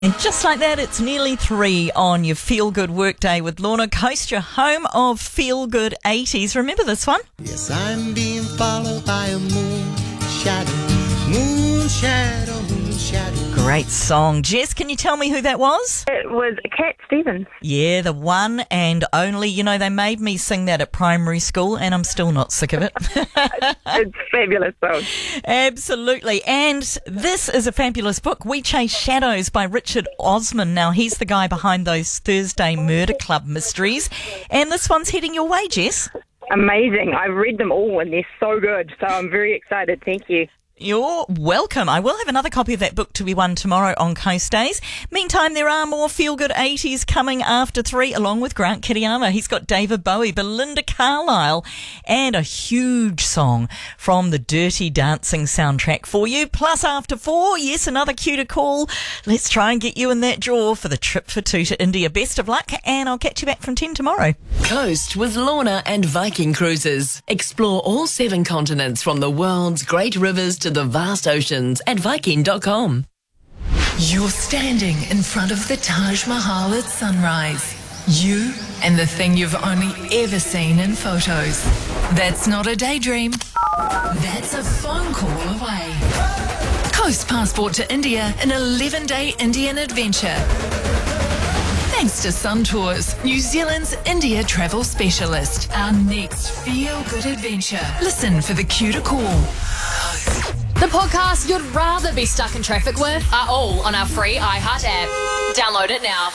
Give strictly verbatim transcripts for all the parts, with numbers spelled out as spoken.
And just like that, it's nearly three on your Feel Good Workday with Lorna Coast, your home of Feel Good eighties. Remember this one? Yes, I'm being followed by a moon shadow, moon shadow, moon shadow. Great song. Jess, can you tell me who that was? It was Cat Stevens. Yeah, the one and only. You know, they made me sing that at primary school and I'm still not sick of it. It's fabulous song. Absolutely. And this is a fabulous book, We Chase Shadows by Richard Osman. Now, he's the guy behind those Thursday Murder Club mysteries. And this one's heading your way, Jess. Amazing. I've read them all and they're so good. So I'm very excited. Thank you. You're welcome. I will have another copy of that book to be won tomorrow on Coast Days. Meantime, there are more Feel Good eighties coming after three, along with Grant Kiriyama. He's got David Bowie, Belinda Carlisle, and a huge song from the Dirty Dancing soundtrack for you. Plus, after four, yes, another cue to call. Let's try and get you in that draw for the trip for two to India. Best of luck, and I'll catch you back from ten tomorrow. Coast with Lorna and Viking Cruises. Explore all seven continents from the world's great rivers to the vast oceans at Viking dot com. You're standing in front of the Taj Mahal at sunrise. You and the thing you've only ever seen in photos. That's not a daydream. That's a phone call away. Coast passport to India, an eleven-day Indian adventure. Thanks to Sun Tours, New Zealand's India travel specialist. Our next feel-good adventure. Listen for the cue to call. The podcasts you'd rather be stuck in traffic with are all on our free iHeart app. Download it now.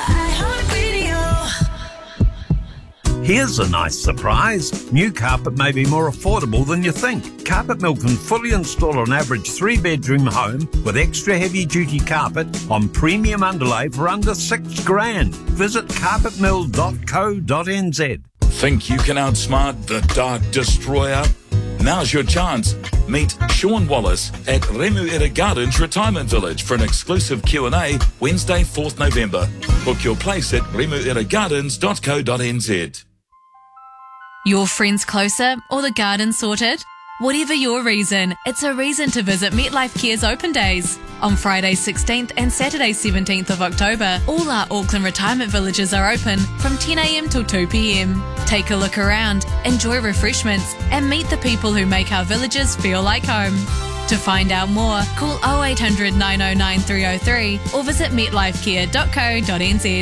Here's a nice surprise. New carpet may be more affordable than you think. Carpet Mill can fully install an average three-bedroom home with extra heavy-duty carpet on premium underlay for under six grand. Visit carpet mill dot co dot n z. Think you can outsmart the Dark Destroyer? Now's your chance. Meet Sean Wallace at Remuera Gardens Retirement Village for an exclusive Q and A Wednesday, fourth November. Book your place at remuera gardens dot co dot n z. Your friends closer or the garden sorted? Whatever your reason, it's a reason to visit MetLife Care's Open Days. On Friday sixteenth and Saturday seventeenth of October, all our Auckland retirement villages are open from ten a m till two p m. Take a look around, enjoy refreshments, and meet the people who make our villages feel like home. To find out more, call oh eight hundred, nine oh nine, three oh three or visit metlife care dot co dot n z.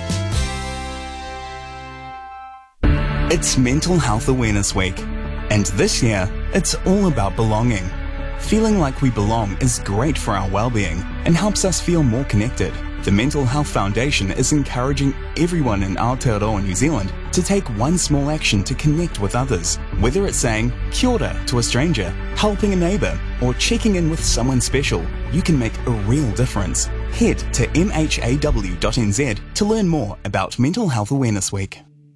It's Mental Health Awareness Week, and this year, it's all about belonging. Feeling like we belong is great for our well-being and helps us feel more connected. The Mental Health Foundation is encouraging everyone in Aotearoa, New Zealand, to take one small action to connect with others. Whether it's saying kia ora to a stranger, helping a neighbour, or checking in with someone special, you can make a real difference. Head to m h a w dot n z to learn more about Mental Health Awareness Week.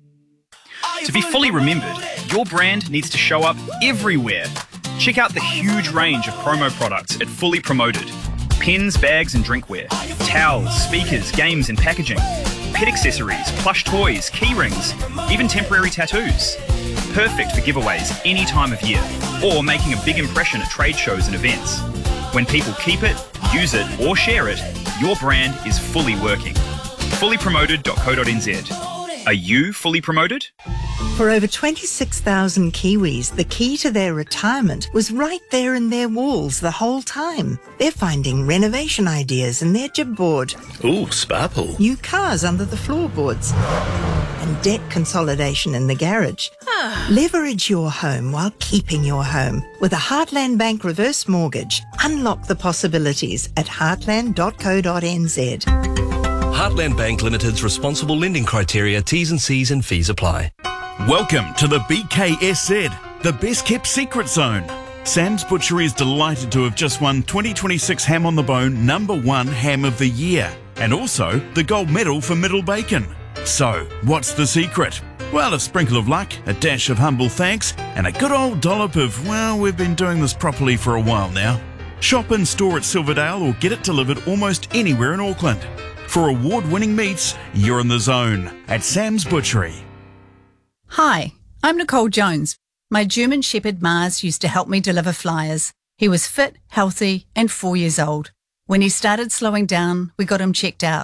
To be fully remembered, your brand needs to show up everywhere. Check out the huge range of promo products at Fully Promoted. Pens, bags and drinkware, towels, speakers, games and packaging, pet accessories, plush toys, key rings, even temporary tattoos. Perfect for giveaways any time of year, or making a big impression at trade shows and events. When people keep it, use it or share it, your brand is fully working. fully promoted dot co dot n z. Are you fully promoted? For over twenty-six thousand Kiwis, the key to their retirement was right there in their walls the whole time. They're finding renovation ideas in their jib board. Ooh, sparkle. New cars under the floorboards. And debt consolidation in the garage. Leverage your home while keeping your home. With a Heartland Bank reverse mortgage, unlock the possibilities at heartland dot co dot n z. Heartland Bank Limited's responsible lending criteria, T's and C's and fees apply. Welcome to the B K S Z, the best kept secret zone. Sam's Butchery is delighted to have just won twenty twenty-six Ham on the Bone number one ham of the year, and also the gold medal for middle bacon. So, what's the secret? Well, a sprinkle of luck, a dash of humble thanks, and a good old dollop of, well, we've been doing this properly for a while now. Shop in store at Silverdale or get it delivered almost anywhere in Auckland. For award-winning meats, you're in the zone at Sam's Butchery. Hi, I'm Nicole Jones. My German Shepherd Mars used to help me deliver flyers. He was fit, healthy and four years old. When he started slowing down, we got him checked out.